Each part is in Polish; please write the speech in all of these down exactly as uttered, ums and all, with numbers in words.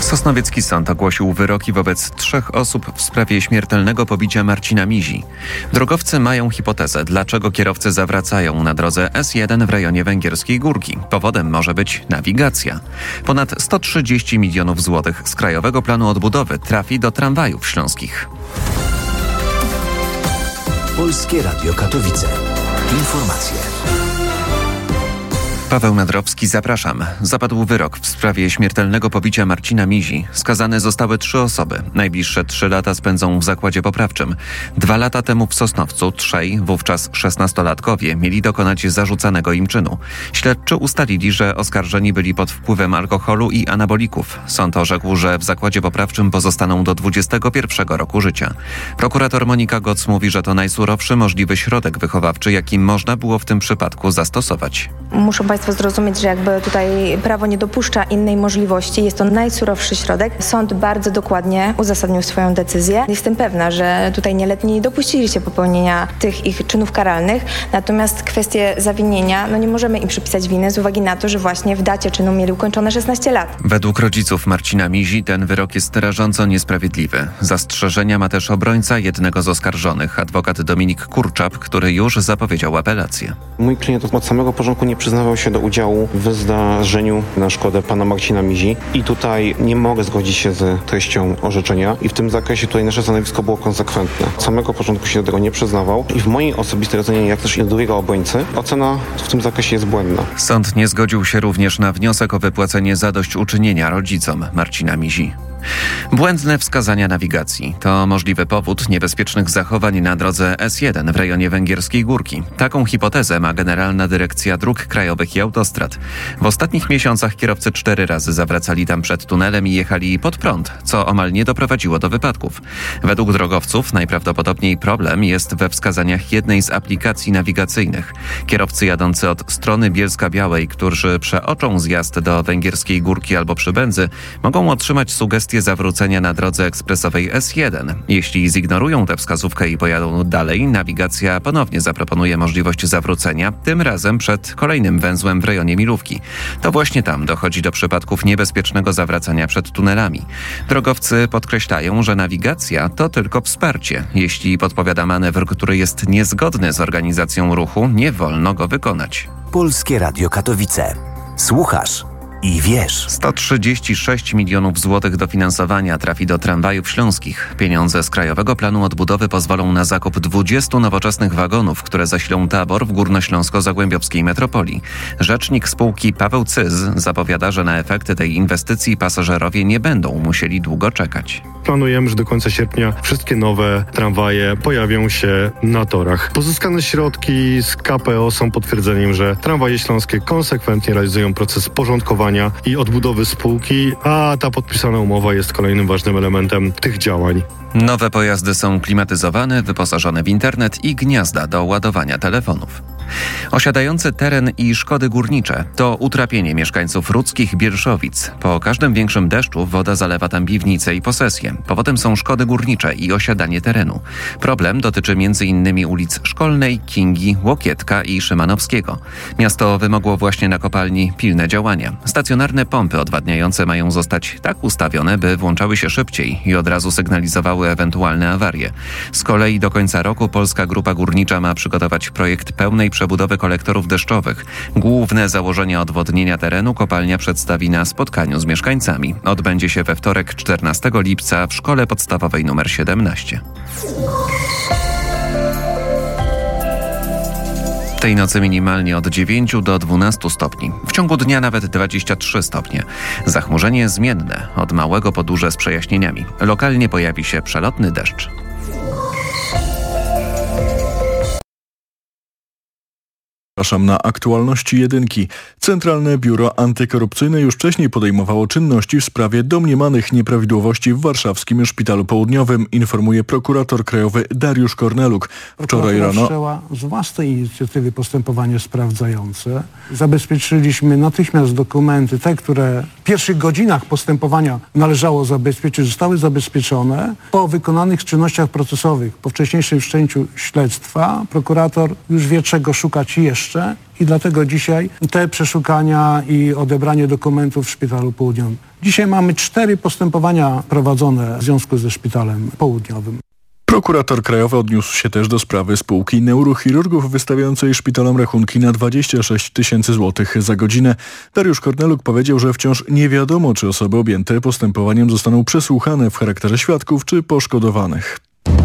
Sosnowiecki Sąd ogłosił wyroki wobec trzech osób w sprawie śmiertelnego pobicia Marcina Mizi. Drogowcy mają hipotezę, dlaczego kierowcy zawracają na drodze S jeden w rejonie Węgierskiej Górki. Powodem może być nawigacja. Ponad sto trzydzieści milionów złotych z Krajowego Planu Odbudowy trafi do tramwajów śląskich. Polskie Radio Katowice. Informacje. Paweł Nadrowski, zapraszam. Zapadł wyrok w sprawie śmiertelnego pobicia Marcina Mizi. Skazane zostały trzy osoby. Najbliższe trzy lata spędzą w zakładzie poprawczym. Dwa lata temu w Sosnowcu trzej, wówczas szesnastolatkowie, mieli dokonać zarzucanego im czynu. Śledczy ustalili, że oskarżeni byli pod wpływem alkoholu i anabolików. Sąd orzekł, że w zakładzie poprawczym pozostaną do dwudziestego pierwszego roku życia. Prokurator Monika Goc mówi, że to najsurowszy możliwy środek wychowawczy, jaki można było w tym przypadku zastosować. Muszą Państwo zrozumieć, że jakby tutaj prawo nie dopuszcza innej możliwości. Jest to najsurowszy środek. Sąd bardzo dokładnie uzasadnił swoją decyzję. Jestem pewna, że tutaj nieletni nie dopuścili się popełnienia tych ich czynów karalnych. Natomiast kwestie zawinienia, no nie możemy im przypisać winy z uwagi na to, że właśnie w dacie czynu mieli ukończone szesnaście lat. Według rodziców Marcina Mizi ten wyrok jest rażąco niesprawiedliwy. Zastrzeżenia ma też obrońca jednego z oskarżonych, adwokat Dominik Kurczap, który już zapowiedział apelację. Mój klient od samego początku nie przyznawał się do udziału w zdarzeniu na szkodę pana Marcina Mizi i tutaj nie mogę zgodzić się z treścią orzeczenia i w tym zakresie tutaj nasze stanowisko było konsekwentne. Od samego początku się do tego nie przyznawał i w mojej osobistej ocenie, jak też i drugiego obrońcy, ocena w tym zakresie jest błędna. Sąd nie zgodził się również na wniosek o wypłacenie zadośćuczynienia rodzicom Marcina Mizi. Błędne wskazania nawigacji to możliwy powód niebezpiecznych zachowań na drodze S jeden w rejonie Węgierskiej Górki. Taką hipotezę ma Generalna Dyrekcja Dróg Krajowych i Autostrad. W ostatnich miesiącach kierowcy cztery razy zawracali tam przed tunelem i jechali pod prąd, co omal nie doprowadziło do wypadków. Według drogowców najprawdopodobniej problem jest we wskazaniach jednej z aplikacji nawigacyjnych. Kierowcy jadący od strony Bielska-Białej, którzy przeoczą zjazd do Węgierskiej Górki albo Przybędzy, mogą otrzymać sugestię zawrócenia na drodze ekspresowej S jeden. Jeśli zignorują tę wskazówkę i pojadą dalej, nawigacja ponownie zaproponuje możliwość zawrócenia, tym razem przed kolejnym węzłem w rejonie Milówki. To właśnie tam dochodzi do przypadków niebezpiecznego zawracania przed tunelami. Drogowcy podkreślają, że nawigacja to tylko wsparcie. Jeśli podpowiada manewr, który jest niezgodny z organizacją ruchu, nie wolno go wykonać. Polskie Radio Katowice. Słuchasz i wiesz. sto trzydzieści sześć milionów złotych dofinansowania trafi do tramwajów śląskich. Pieniądze z Krajowego Planu Odbudowy pozwolą na zakup dwudziestu nowoczesnych wagonów, które zasilą tabor w górnośląsko-zagłębiowskiej metropolii. Rzecznik spółki Paweł Cyz zapowiada, że na efekty tej inwestycji pasażerowie nie będą musieli długo czekać. Planujemy, że do końca sierpnia wszystkie nowe tramwaje pojawią się na torach. Pozyskane środki z K P O są potwierdzeniem, że tramwaje śląskie konsekwentnie realizują proces porządkowania i odbudowy spółki, a ta podpisana umowa jest kolejnym ważnym elementem tych działań. Nowe pojazdy są klimatyzowane, wyposażone w internet i gniazda do ładowania telefonów. Osiadający teren i szkody górnicze to utrapienie mieszkańców Rudzkich Bielszowic. Po każdym większym deszczu woda zalewa tam piwnice i posesje. Powodem są szkody górnicze i osiadanie terenu. Problem dotyczy między innymi ulic Szkolnej, Kingi, Łokietka i Szymanowskiego. Miasto wymogło właśnie na kopalni pilne działania. Stacjonarne pompy odwadniające mają zostać tak ustawione, by włączały się szybciej i od razu sygnalizowały ewentualne awarie. Z kolei do końca roku Polska Grupa Górnicza ma przygotować projekt pełnej przebudowy kolektorów deszczowych. Główne założenia odwodnienia terenu kopalnia przedstawi na spotkaniu z mieszkańcami. Odbędzie się we wtorek czternastego lipca w Szkole Podstawowej nr siedemnaście. Tej nocy minimalnie od dziewięciu do dwunastu stopni. W ciągu dnia nawet dwadzieścia trzy stopnie. Zachmurzenie zmienne, od małego po duże z przejaśnieniami. Lokalnie pojawi się przelotny deszcz. Zapraszam na aktualności jedynki. Centralne Biuro Antykorupcyjne już wcześniej podejmowało czynności w sprawie domniemanych nieprawidłowości w warszawskim Szpitalu Południowym, informuje prokurator krajowy Dariusz Korneluk. Wczoraj rano wszczęła z własnej inicjatywy postępowanie sprawdzające. Zabezpieczyliśmy natychmiast dokumenty, te, które w pierwszych godzinach postępowania należało zabezpieczyć, zostały zabezpieczone. Po wykonanych czynnościach procesowych, po wcześniejszym wszczęciu śledztwa, prokurator już wie, czego szukać jeszcze. jeszcze i dlatego dzisiaj te przeszukania i odebranie dokumentów w Szpitalu Południowym. Dzisiaj mamy cztery postępowania prowadzone w związku ze Szpitalem Południowym. Prokurator krajowy odniósł się też do sprawy spółki neurochirurgów wystawiającej szpitalom rachunki na dwadzieścia sześć tysięcy złotych za godzinę. Dariusz Korneluk powiedział, że wciąż nie wiadomo, czy osoby objęte postępowaniem zostaną przesłuchane w charakterze świadków czy poszkodowanych.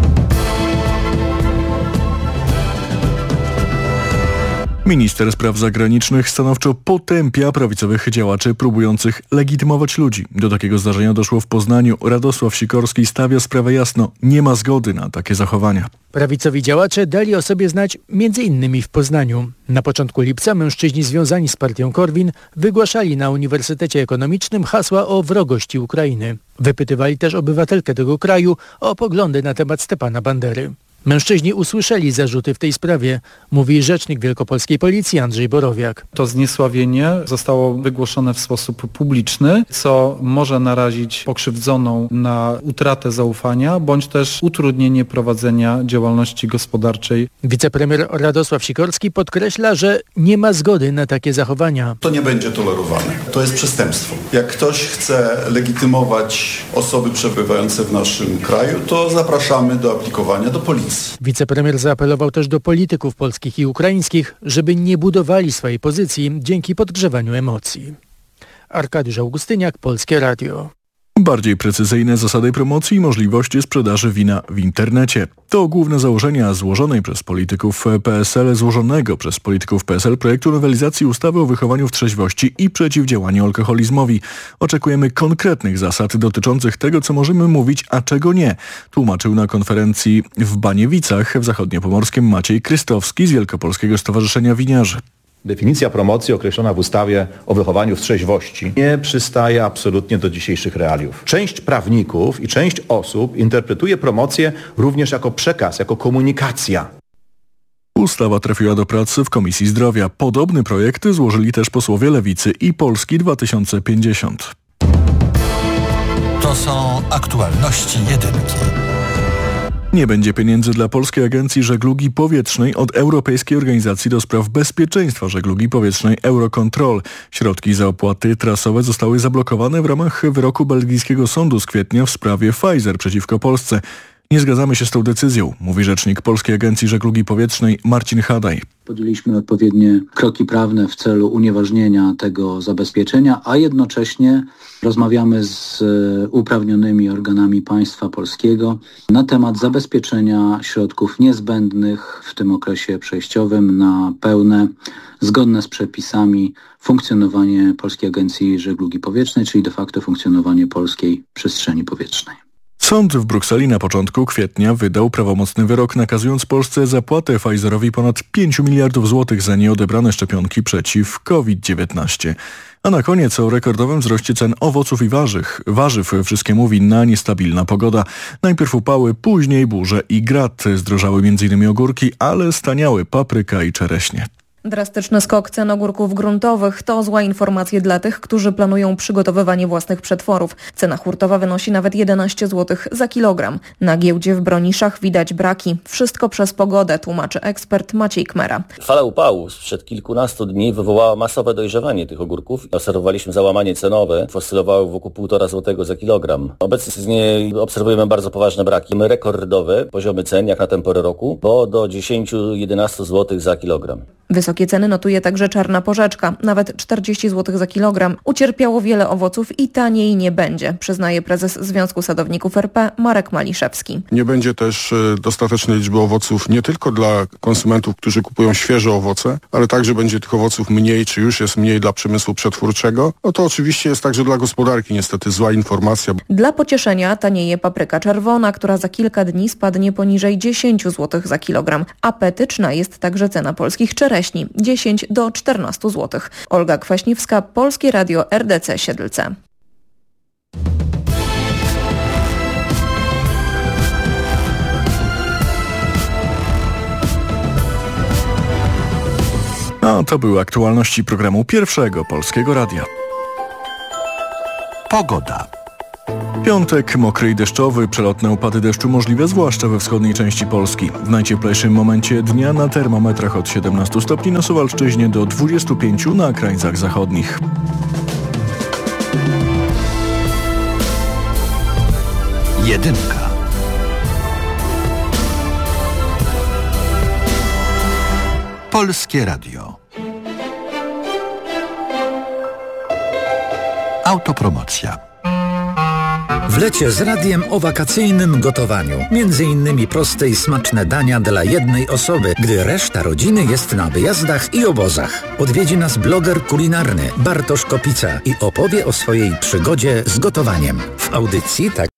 Minister spraw zagranicznych stanowczo potępia prawicowych działaczy próbujących legitymować ludzi. Do takiego zdarzenia doszło w Poznaniu. Radosław Sikorski stawia sprawę jasno. Nie ma zgody na takie zachowania. Prawicowi działacze dali o sobie znać między innymi w Poznaniu. Na początku lipca mężczyźni związani z partią Korwin wygłaszali na Uniwersytecie Ekonomicznym hasła o wrogości Ukrainy. Wypytywali też obywatelkę tego kraju o poglądy na temat Stepana Bandery. Mężczyźni usłyszeli zarzuty w tej sprawie, mówi rzecznik wielkopolskiej policji Andrzej Borowiak. To zniesławienie zostało wygłoszone w sposób publiczny, co może narazić pokrzywdzoną na utratę zaufania, bądź też utrudnienie prowadzenia działalności gospodarczej. Wicepremier Radosław Sikorski podkreśla, że nie ma zgody na takie zachowania. To nie będzie tolerowane. To jest przestępstwo. Jak ktoś chce legitymować osoby przebywające w naszym kraju, to zapraszamy do aplikowania do policji. Wicepremier zaapelował też do polityków polskich i ukraińskich, żeby nie budowali swojej pozycji dzięki podgrzewaniu emocji. Arkadiusz Augustyniak, Polskie Radio. Bardziej precyzyjne zasady promocji i możliwości sprzedaży wina w internecie. To główne założenia złożonej przez polityków P S L, złożonego przez polityków P S L projektu nowelizacji ustawy o wychowaniu w trzeźwości i przeciwdziałaniu alkoholizmowi. Oczekujemy konkretnych zasad dotyczących tego, co możemy mówić, a czego nie, tłumaczył na konferencji w Baniewicach w Zachodniopomorskim Maciej Krystowski z Wielkopolskiego Stowarzyszenia Winiarzy. Definicja promocji określona w ustawie o wychowaniu w trzeźwości nie przystaje absolutnie do dzisiejszych realiów. Część prawników i część osób interpretuje promocję również jako przekaz, jako komunikacja. Ustawa trafiła do pracy w Komisji Zdrowia. Podobny projekt złożyli też posłowie Lewicy i Polski dwa tysiące pięćdziesiąt. To są aktualności jedynki. Nie będzie pieniędzy dla Polskiej Agencji Żeglugi Powietrznej od Europejskiej Organizacji do Spraw Bezpieczeństwa Żeglugi Powietrznej Eurocontrol. Środki za opłaty trasowe zostały zablokowane w ramach wyroku belgijskiego sądu z kwietnia w sprawie Pfizer przeciwko Polsce. Nie zgadzamy się z tą decyzją, mówi rzecznik Polskiej Agencji Żeglugi Powietrznej Marcin Hadaj. Podjęliśmy odpowiednie kroki prawne w celu unieważnienia tego zabezpieczenia, a jednocześnie rozmawiamy z uprawnionymi organami państwa polskiego na temat zabezpieczenia środków niezbędnych w tym okresie przejściowym na pełne, zgodne z przepisami funkcjonowanie Polskiej Agencji Żeglugi Powietrznej, czyli de facto funkcjonowanie polskiej przestrzeni powietrznej. Sąd w Brukseli na początku kwietnia wydał prawomocny wyrok, nakazując Polsce zapłatę Pfizerowi ponad pięć miliardów złotych za nieodebrane szczepionki przeciw COVID dziewiętnaście. A na koniec o rekordowym wzroście cen owoców i warzyw. Warzyw wszystkiemu winna niestabilna pogoda. Najpierw upały, później burze i grad. Zdrożały między innymi ogórki, ale staniały papryka i czereśnie. Drastyczny skok cen ogórków gruntowych to zła informacja dla tych, którzy planują przygotowywanie własnych przetworów. Cena hurtowa wynosi nawet jedenaście złotych za kilogram. Na giełdzie w Broniszach widać braki. Wszystko przez pogodę, tłumaczy ekspert Maciej Kmera. Fala upału sprzed kilkunastu dni wywołała masowe dojrzewanie tych ogórków. Obserwowaliśmy załamanie cenowe, oscylowały wokół półtora złotego za kilogram. Obecnie z niej obserwujemy bardzo poważne braki. Mamy rekordowe poziomy cen jak na tę porę roku, bo do dziesięć do jedenastu złotych za kilogram. Wysokie ceny notuje także czarna porzeczka, nawet czterdzieści złotych za kilogram. Ucierpiało wiele owoców i taniej nie będzie, przyznaje prezes Związku Sadowników R P Marek Maliszewski. Nie będzie też dostatecznej liczby owoców nie tylko dla konsumentów, którzy kupują świeże owoce, ale także będzie tych owoców mniej, czy już jest mniej dla przemysłu przetwórczego. No to oczywiście jest także dla gospodarki niestety zła informacja. Dla pocieszenia tanieje papryka czerwona, która za kilka dni spadnie poniżej dziesięć złotych za kilogram. Apetyczna jest także cena polskich czereśni. dziesięć do czternastu złotych. Olga Kwaśniewska, Polskie Radio R D C Siedlce. A to były aktualności programu Pierwszego Polskiego Radia. Pogoda. Piątek mokry i deszczowy, przelotne opady deszczu możliwe zwłaszcza we wschodniej części Polski. W najcieplejszym momencie dnia na termometrach od siedemnastu stopni na Suwalszczyźnie do dwudziestu pięciu na krańcach zachodnich. Jedynka. Polskie Radio. Autopromocja. W lecie z radiem o wakacyjnym gotowaniu. Między innymi proste i smaczne dania dla jednej osoby, gdy reszta rodziny jest na wyjazdach i obozach. Odwiedzi nas bloger kulinarny Bartosz Kopica i opowie o swojej przygodzie z gotowaniem. W audycji tak